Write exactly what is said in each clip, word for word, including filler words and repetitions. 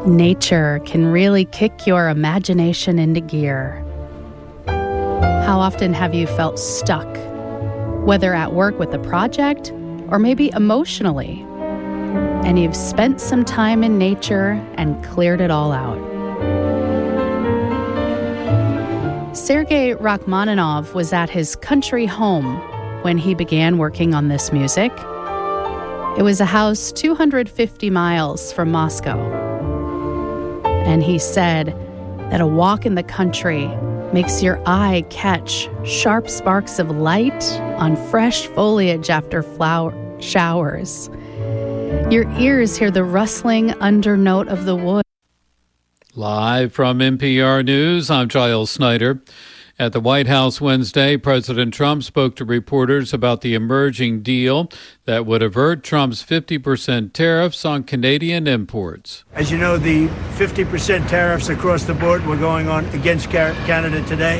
Nature can really kick your imagination into gear. How often have you felt stuck, whether at work with a project or maybe emotionally, and you've spent some time in nature and cleared it all out? Sergei Rachmaninoff was at his country home when he began working on this music. It was a house two hundred fifty miles from Moscow. And he said that a walk in the country makes your eye catch sharp sparks of light on fresh foliage after flower showers. Your ears hear the rustling undernote of the wood. Live from N P R News, I'm Giles Snyder. At the White House Wednesday, President Trump spoke to reporters about the emerging deal that would avert Trump's fifty percent tariffs on Canadian imports. As you know, the fifty percent tariffs across the board were going on against Canada today.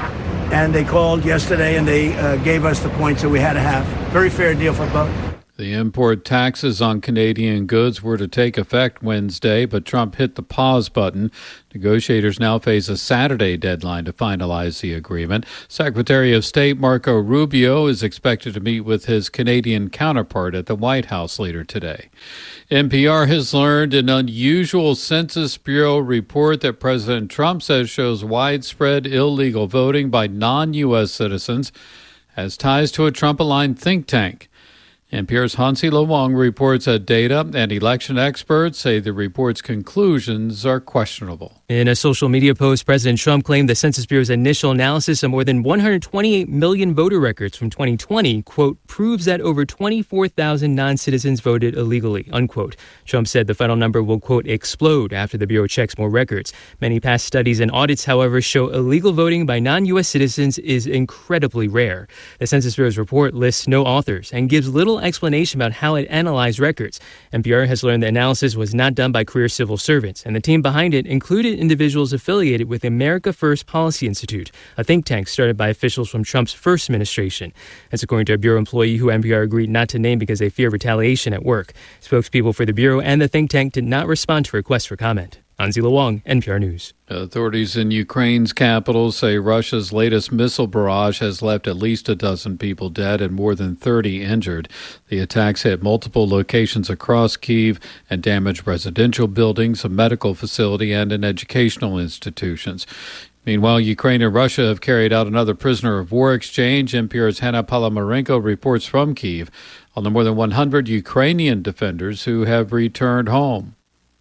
And they called yesterday and they uh, gave us the points that we had to have. Very fair deal for both. The import taxes on Canadian goods were to take effect Wednesday, but Trump hit the pause button. Negotiators now face a Saturday deadline to finalize the agreement. Secretary of State Marco Rubio is expected to meet with his Canadian counterpart at the White House later today. N P R has learned an unusual Census Bureau report that President Trump says shows widespread illegal voting by non-U S citizens has ties to a Trump-aligned think tank. N P R's Hansi Lo Wang reports that data and election experts say the report's conclusions are questionable. In a social media post, President Trump claimed the Census Bureau's initial analysis of more than one hundred twenty-eight million voter records from twenty twenty, quote, proves that over twenty-four thousand non-citizens voted illegally, unquote. Trump said the final number will, quote, explode after the Bureau checks more records. Many past studies and audits, however, show illegal voting by non-U S citizens is incredibly rare. The Census Bureau's report lists no authors and gives little explanation about how it analyzed records. N P R has learned the analysis was not done by career civil servants, and the team behind it included individuals affiliated with America First Policy Institute, a think tank started by officials from Trump's first administration. That's according to a Bureau employee who N P R agreed not to name because they fear retaliation at work. Spokespeople for the Bureau and the think tank did not respond to requests for comment. Hansi Lo Wang, N P R News. Authorities in Ukraine's capital say Russia's latest missile barrage has left at least a dozen people dead and more than thirty injured. The attacks hit multiple locations across Kyiv and damaged residential buildings, a medical facility, and an educational institutions. Meanwhile, Ukraine and Russia have carried out another prisoner of war exchange. N P R's Hanna Palamarenko reports from Kyiv on the more than one hundred Ukrainian defenders who have returned home.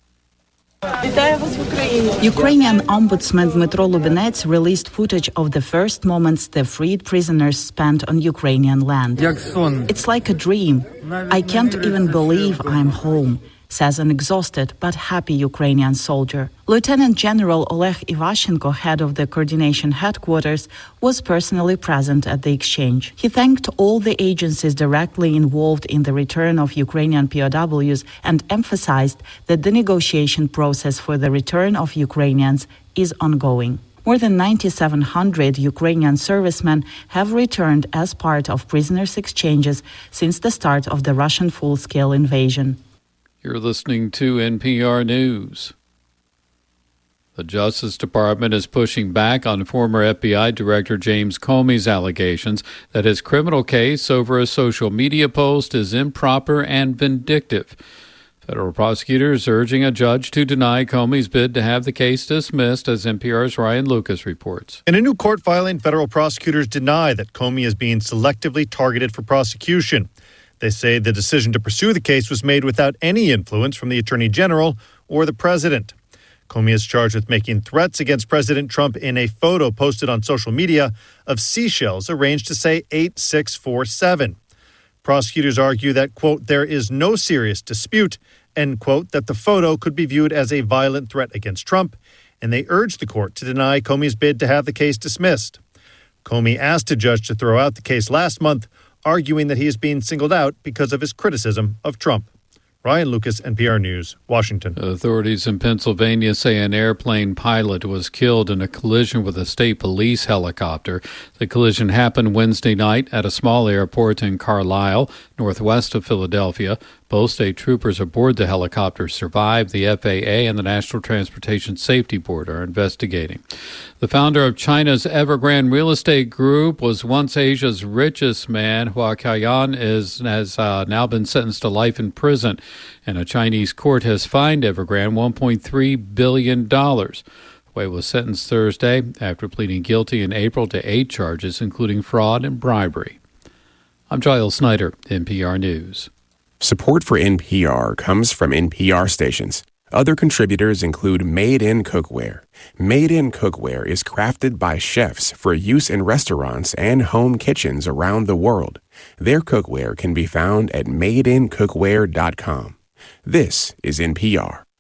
Ukrainian Ombudsman Dmytro Lubinets released footage of the first moments the freed prisoners spent on Ukrainian land. It's like a dream. I can't even believe I'm home, says an exhausted but happy Ukrainian soldier. Lieutenant General Oleg Ivashenko, head of the coordination headquarters, was personally present at the exchange. He thanked all the agencies directly involved in the return of Ukrainian P O Ws and emphasized that the negotiation process for the return of Ukrainians is ongoing. More than nine thousand seven hundred Ukrainian servicemen have returned as part of prisoners' exchanges since the start of the Russian full-scale invasion. You're listening to N P R News. The Justice Department is pushing back on former F B I Director James Comey's allegations that his criminal case over a social media post is improper and vindictive. Federal prosecutors urging a judge to deny Comey's bid to have the case dismissed, as N P R's Ryan Lucas reports. In a new court filing, federal prosecutors deny that Comey is being selectively targeted for prosecution. They say the decision to pursue the case was made without any influence from the Attorney General or the President. Comey is charged with making threats against President Trump in a photo posted on social media of seashells arranged to say eight six four seven. Prosecutors argue that, quote, there is no serious dispute, end quote, that the photo could be viewed as a violent threat against Trump, and they urge the court to deny Comey's bid to have the case dismissed. Comey asked a judge to throw out the case last month, arguing that he is being singled out because of his criticism of Trump. Ryan Lucas, N P R News, Washington. Authorities in Pennsylvania say an airplane pilot was killed in a collision with a state police helicopter. The collision happened Wednesday night at a small airport in Carlisle, northwest of Philadelphia. Both state troopers aboard the helicopter survived. The F A A and the National Transportation Safety Board are investigating. The founder of China's Evergrande Real Estate Group was once Asia's richest man. Hua Kaiyan is, has uh, now been sentenced to life in prison, and a Chinese court has fined Evergrande one point three billion dollars. Hui was sentenced Thursday after pleading guilty in April to eight charges, including fraud and bribery. I'm Giles Snyder, N P R News. Support for N P R comes from N P R stations. Other contributors include Made in Cookware. Made in Cookware is crafted by chefs for use in restaurants and home kitchens around the world. Their cookware can be found at made in cookware dot com. This is N P R.